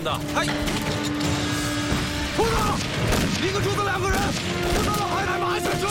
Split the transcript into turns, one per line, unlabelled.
的。
哎，团长，一个柱子2个人，不到了海南马上撤。